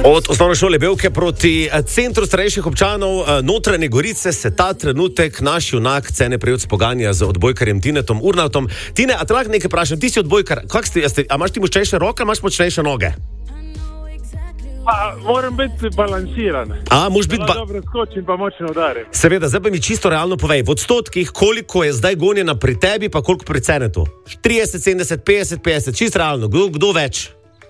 Od osnovne šole Bevke proti centru starejših občanov Notranje Gorice se ta trenutek naš junak Cene Prejec poganja z odbojkarjem Tinetom Urnautom. Tine, a te lahko nekaj vprašam? Ti si odbojkar. A imaš ti močnejše roke, ali imaš močnejše noge? Moram biti balansiran. Moraš biti dobro skočim pa močno udarim. Seveda, zdaj pa mi čisto realno povej, v odstotkih, koliko je zdaj gonjena pri tebi, pa koliko pri Cenetu? 30, 70, 50, 50, čisto realno, kdo več?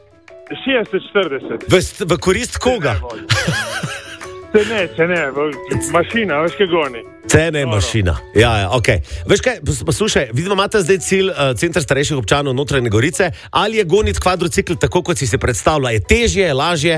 60-40. V korist koga? Se ne, mašina, veš kaj goni. Cene je mašina. Ja, okej. Veš kaj, poslušaj, vidimo, imate zdaj cilj Center starejših občanov Notranje Gorice. Ali je goniti kvadrocikl tako, kot si se predstavlja? Je težje, je lažje?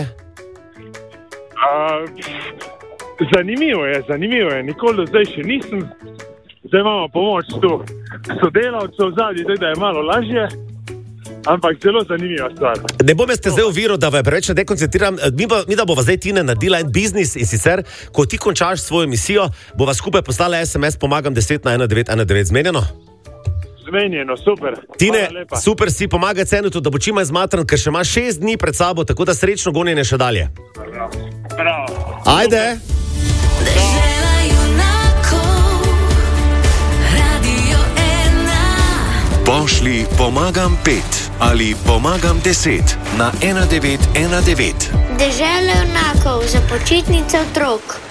Zanimivo je. Nikoli do zdaj še nisem. Zdaj imamo pomoč tu sodelavcev zadnji, da je malo lažje. Ampak zelo zanimiva stvar. Ne bom jaz te zdaj oviral, da preveč ne dekoncentriram. Mi da bova zdaj Tine naredila en biznis in sicer, ko ti končaš svojo misijo, bova skupaj poslala SMS Pomagam 10 na 1919. Zmenjeno? Zmenjeno, super. Tine, super si, pomagaj Cenetu, da bo čim manj zmatran, ker še imaš 6 dni pred sabo, tako da srečno gonjenje še dalje. Bravo. Ajde! Pošli Pomagam 5 ali Pomagam 10 na 1919. Dežela junakov za počitnice otrok.